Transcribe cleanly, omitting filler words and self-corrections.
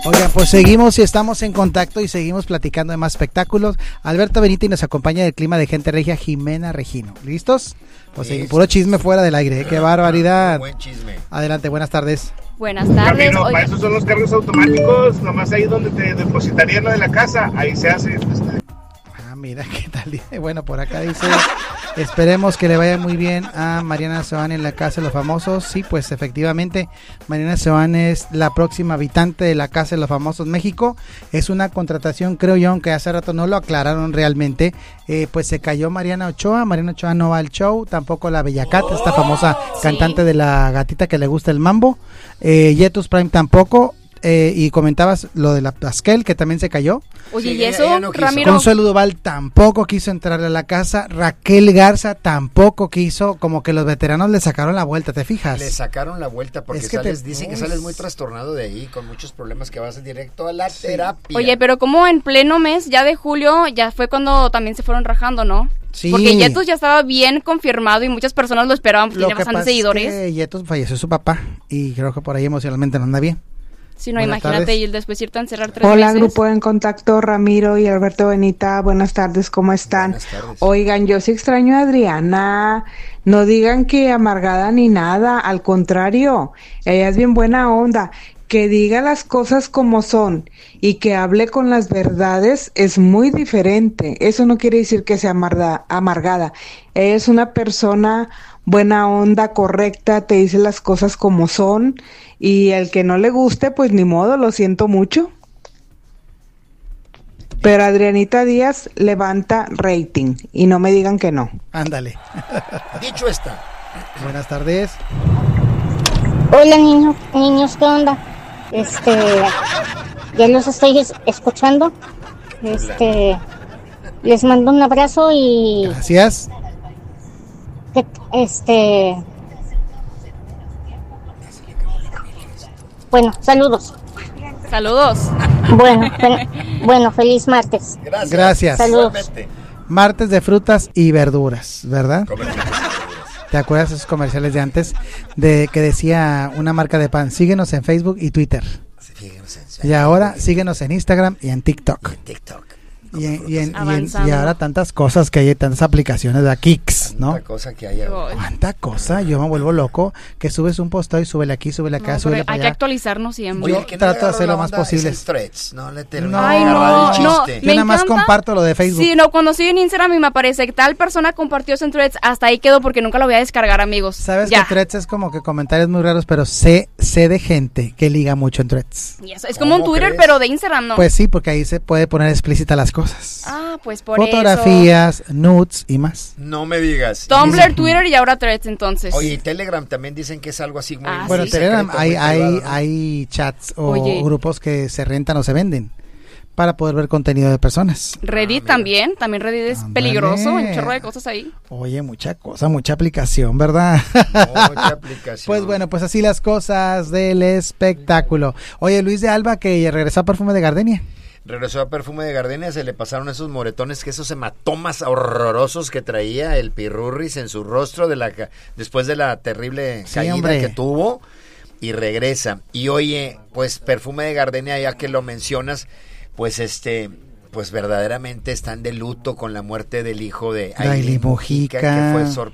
Oigan, pues seguimos y estamos en contacto y seguimos platicando de más espectáculos. Alberto Benítez nos acompaña del clima de Gente Regia, Jimena Regino. ¿Listos? Pues sí, puro chisme fuera del aire, ¿eh? ¡Qué barbaridad! Buen chisme. Adelante, buenas tardes. Buenas tardes. Ramiro, para eso son los cargos automáticos, nomás ahí donde te depositarían lo de la casa, ahí se hace. Mira qué tal. Bueno, por acá dice, esperemos que le vaya muy bien a Mariana Seoane en la Casa de los Famosos. Sí, pues efectivamente, Mariana Seoane es la próxima habitante de la Casa de los Famosos México. Es una contratación, creo yo, aunque hace rato no lo aclararon realmente. Pues se cayó Mariana Ochoa no va al show, tampoco la Bellacat, esta famosa cantante de la gatita que le gusta el mambo. Yetus Prime tampoco. Y comentabas lo de la Pasquel, que también se cayó. Oye, sí, ¿y eso, no Ramiro? Consuelo Duval tampoco quiso entrar a la casa. Raquel Garza tampoco quiso. Como que los veteranos le sacaron la vuelta, ¿te fijas? Le sacaron la vuelta porque Es que dicen que sales muy trastornado de ahí, con muchos problemas, que vas directo a la terapia. Oye, pero como en pleno mes ya de julio, ya fue cuando también se fueron rajando, ¿no? Sí. Porque Yetus ya estaba bien confirmado y muchas personas lo esperaban porque tiene bastantes seguidores. Es que Yetus falleció su papá y creo que por ahí emocionalmente no anda bien. Si no, Buenas imagínate, tardes. y después irte a encerrar 3 Hola, meses. grupo En Contacto, Ramiro y Alberto Benita, buenas tardes, ¿cómo están? Buenas tardes. Oigan, yo sí extraño a Adriana, no digan que amargada ni nada, al contrario, ella es bien buena onda, que diga las cosas como son y que hable con las verdades es muy diferente, eso no quiere decir que sea amargada, ella es una persona buena onda, correcta, te dice las cosas como son. Y el que no le guste, pues ni modo, lo siento mucho. Pero Adrianita Díaz levanta rating y no me digan que no. Ándale. Dicho está. Buenas tardes. Hola niños, ¿qué onda? Ya los estoy escuchando. Les mando un abrazo y Gracias. bueno, saludos. Saludos. Bueno, feliz martes. Gracias. Saludos. Igualmente. Martes de frutas y verduras, ¿verdad? Comer frutas y verduras. ¿Te acuerdas de esos comerciales de antes? De que decía una marca de pan, síguenos en Facebook y Twitter. Fíjenos Y ahora síguenos en Instagram y en TikTok. en TikTok. Y ahora tantas cosas que hay, tantas aplicaciones de Kicks, ¿no? Tanta cosa que hay ahora. ¿Cuánta cosa? Yo me vuelvo loco que subes un post y súbele aquí, súbele acá, No, súbele pero para hay que allá. actualizarnos siempre. Yo el que no trato le de hacer agarró lo la más onda posible. es el Threads, no le terminó No, de Ay, agarrar no, el no. chiste. Yo nada más comparto lo de Facebook. Sí, no, cuando estoy en Instagram y me aparece tal persona compartió eso en Threads, hasta ahí quedo porque nunca lo voy a descargar, amigos. Sabes Ya. que Threads es como que comentarios muy raros, pero sé de gente que liga mucho en Threads. Y eso, es como un ¿Cómo Twitter, crees? pero de Instagram, ¿no? Pues sí, porque ahí se puede poner explícita las cosas. Ah, pues por Fotografías, nudes y más. No me digas. eso. Tumblr, Twitter y ahora Threads, entonces. Oye, y Telegram también dicen que es algo así muy... Ah, Bueno, sí. Telegram secreto, hay, muy hay, privado, ¿no? hay chats o Oye. grupos que se rentan o se venden para poder ver contenido de personas. Reddit también Reddit es Ándale. peligroso, hay un chorro de cosas ahí. Oye, mucha cosa, mucha aplicación, ¿verdad? Mucha aplicación. Pues bueno, pues así las cosas del espectáculo. Oye, Luis de Alba, que regresó a Perfume de Gardenia. Regresó a Perfume de Gardenia, se le pasaron esos moretones, que esos hematomas horrorosos que traía el Pirurris en su rostro después de la terrible Sí, caída hombre. que tuvo, y regresa. Y oye, pues Perfume de Gardenia, ya que lo mencionas, pues pues verdaderamente están de luto con la muerte del hijo de Ailey Mujica. que fue